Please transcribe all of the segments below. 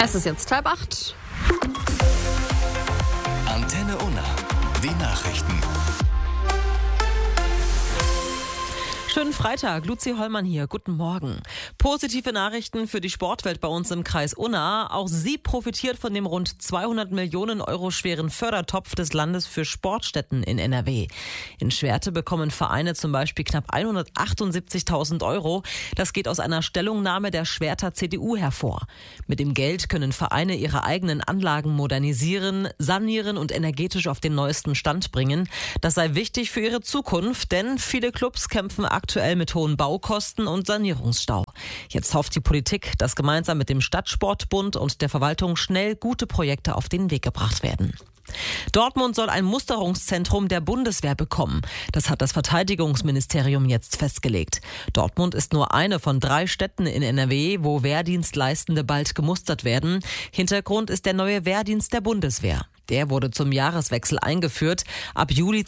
Es ist jetzt 7:30. Antenne Unna, die Nachrichten. Schönen Freitag, Luzi Hollmann hier. Guten Morgen. Positive Nachrichten für die Sportwelt bei uns im Kreis Unna. Auch sie profitiert von dem rund 200 Millionen Euro schweren Fördertopf des Landes für Sportstätten in NRW. In Schwerte bekommen Vereine zum Beispiel knapp 178.000 Euro. Das geht aus einer Stellungnahme der Schwerter CDU hervor. Mit dem Geld können Vereine ihre eigenen Anlagen modernisieren, sanieren und energetisch auf den neuesten Stand bringen. Das sei wichtig für ihre Zukunft, denn viele Clubs kämpfen aktuell mit hohen Baukosten und Sanierungsstau. Jetzt hofft die Politik, dass gemeinsam mit dem Stadtsportbund und der Verwaltung schnell gute Projekte auf den Weg gebracht werden. Dortmund soll ein Musterungszentrum der Bundeswehr bekommen. Das hat das Verteidigungsministerium jetzt festgelegt. Dortmund ist nur eine von 3 Städten in NRW, wo Wehrdienstleistende bald gemustert werden. Hintergrund ist der neue Wehrdienst der Bundeswehr. Der wurde zum Jahreswechsel eingeführt. Ab Juli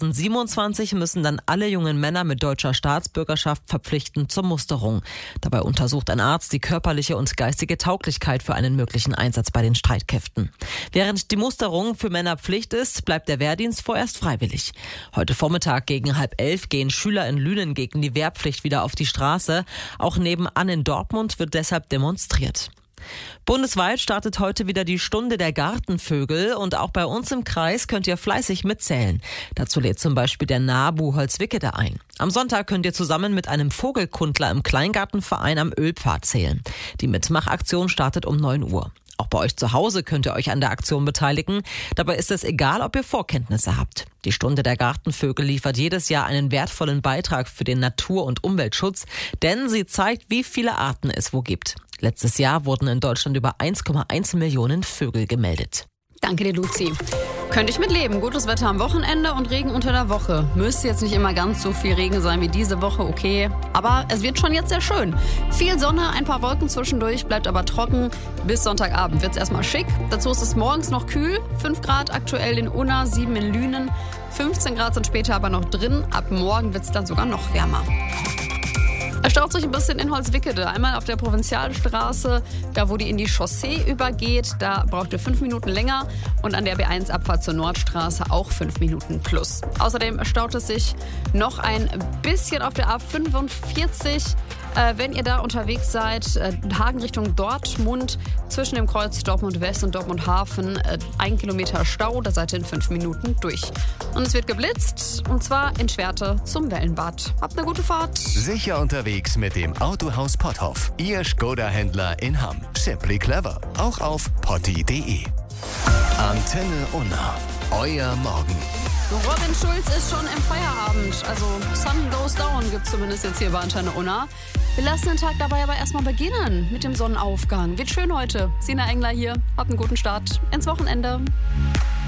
2027 müssen dann alle jungen Männer mit deutscher Staatsbürgerschaft verpflichtend zur Musterung. Dabei untersucht ein Arzt die körperliche und geistige Tauglichkeit für einen möglichen Einsatz bei den Streitkräften. Während die Musterung für Männer Pflicht ist, bleibt der Wehrdienst vorerst freiwillig. Heute Vormittag gegen 10:30 gehen Schüler in Lünen gegen die Wehrpflicht wieder auf die Straße. Auch nebenan in Dortmund wird deshalb demonstriert. Bundesweit startet heute wieder die Stunde der Gartenvögel und auch bei uns im Kreis könnt ihr fleißig mitzählen. Dazu lädt zum Beispiel der NABU Holzwickede ein. Am Sonntag könnt ihr zusammen mit einem Vogelkundler im Kleingartenverein am Ölpfad zählen. Die Mitmachaktion startet um 9 Uhr. Auch bei euch zu Hause könnt ihr euch an der Aktion beteiligen. Dabei ist es egal, ob ihr Vorkenntnisse habt. Die Stunde der Gartenvögel liefert jedes Jahr einen wertvollen Beitrag für den Natur- und Umweltschutz, denn sie zeigt, wie viele Arten es wo gibt. Letztes Jahr wurden in Deutschland über 1,1 Millionen Vögel gemeldet. Danke dir, Luzi. Könnte ich mitleben. Gutes Wetter am Wochenende und Regen unter der Woche. Müsste jetzt nicht immer ganz so viel Regen sein wie diese Woche, okay. Aber es wird schon jetzt sehr schön. Viel Sonne, ein paar Wolken zwischendurch, bleibt aber trocken. Bis Sonntagabend wird es erstmal schick. Dazu ist es morgens noch kühl. 5 Grad aktuell in Unna, 7 in Lünen. 15 Grad sind später aber noch drin. Ab morgen wird es dann sogar noch wärmer. Es staut sich ein bisschen in Holzwickede. Einmal auf der Provinzialstraße, da wo die in die Chaussee übergeht, da braucht ihr 5 Minuten länger. Und an der B1-Abfahrt zur Nordstraße auch 5 Minuten plus. Außerdem staut es sich noch ein bisschen auf der A45. Wenn ihr da unterwegs seid, Hagen Richtung Dortmund, zwischen dem Kreuz Dortmund West und Dortmund Hafen, 1 Kilometer Stau, da seid ihr in 5 Minuten durch. Und es wird geblitzt, und zwar in Schwerte zum Wellenbad. Habt eine gute Fahrt. Sicher unterwegs mit dem Autohaus Potthoff. Ihr Skoda-Händler in Hamm. Simply clever. Auch auf potti.de. Antenne Unna. Euer Morgen. Robin Schulz ist schon im Feierabend. Also Sun goes down gibt es zumindest jetzt hier bei Antenne Unna. Wir lassen den Tag dabei aber erstmal beginnen mit dem Sonnenaufgang. Wird schön heute. Sina Engler hier. Habt einen guten Start ins Wochenende.